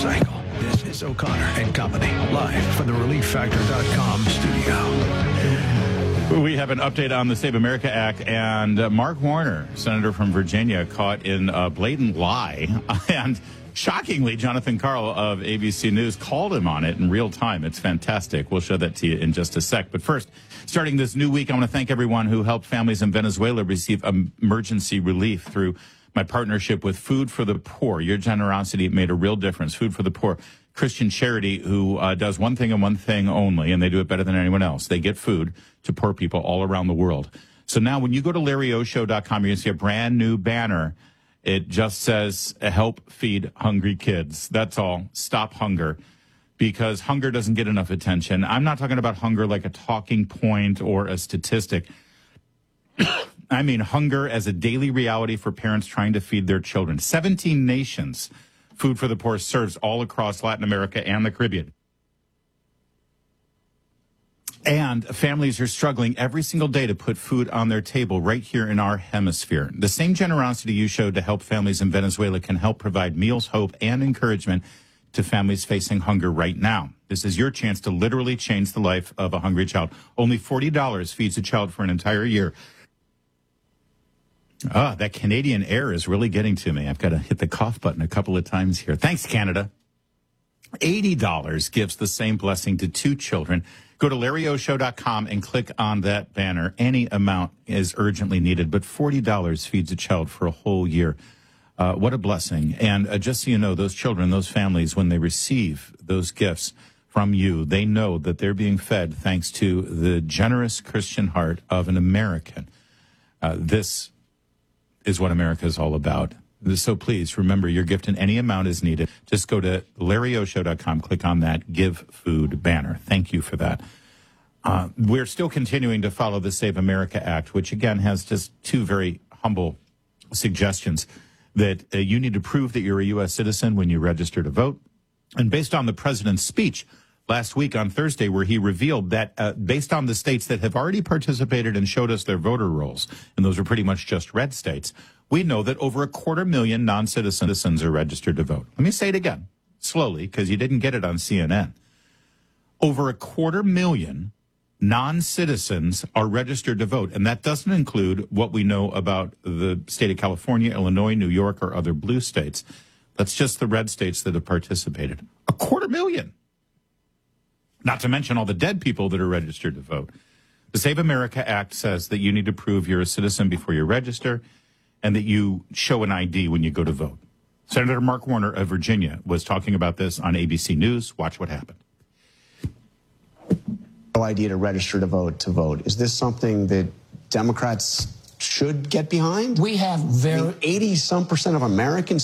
cycle. This is O'Connor and Company, live from the ReliefFactor.com studio. We have an update on the Save America Act, and Mark Warner, senator from Virginia, caught in a blatant lie. And shockingly, Jonathan Karl of ABC News called him on it in real time. It's fantastic. We'll show that to you in just a sec. But first, starting this new week, I want to thank everyone who helped families in Venezuela receive emergency relief through my partnership with Food for the Poor. Your generosity made a real difference. Food for the Poor, Christian charity who does one thing and one thing only, and they do it better than anyone else. They get food to poor people all around the world. So now when you go to LarryOshow.com, you're going to see a brand new banner. It just says, help feed hungry kids. That's all. Stop hunger. Because hunger doesn't get enough attention. I'm not talking about hunger like a talking point or a statistic. I mean hunger as a daily reality for parents trying to feed their children. 17 nations, Food for the Poor serves all across Latin America and the Caribbean. And families are struggling every single day to put food on their table right here in our hemisphere. The same generosity you showed to help families in Venezuela can help provide meals, hope, and encouragement to families facing hunger right now. This is your chance to literally change the life of a hungry child. Only $40 feeds a child for an entire year. That Canadian air is really getting to me. I've got to hit the cough button a couple of times here. Thanks, Canada. $80 gives the same blessing to 2 children. Go to LarryOshow.com and click on that banner. Any amount is urgently needed, but $40 feeds a child for a whole year. What a blessing. And just so you know, those children, those families, when they receive those gifts from you, they know that they're being fed thanks to the generous Christian heart of an American. This is what America is all about. So please remember, your gift in any amount is needed. Just go to LarryOshow.com, click on that Give Food banner. Thank you for that. We're still continuing to follow the Save America Act, which again has just 2 very humble suggestions that you need to prove that you're a U.S. citizen when you register to vote. And based on the president's speech last week on Thursday, where he revealed that based on the states that have already participated and showed us their voter rolls, and those are pretty much just red states, we know that over 250,000 non-citizens are registered to vote. Let me say it again, slowly, because you didn't get it on CNN. Over 250,000 non-citizens are registered to vote, and that doesn't include what we know about the state of California, Illinois, New York, or other blue states. That's just the red states that have participated. 250,000. Not to mention all the dead people that are registered to vote. The Save America Act says that you need to prove you're a citizen before you register and that you show an ID when you go to vote. Senator Mark Warner of Virginia was talking about this on ABC News. Watch what happened. ID to register to vote. Is this something that Democrats should get behind? We have 80-some% of Americans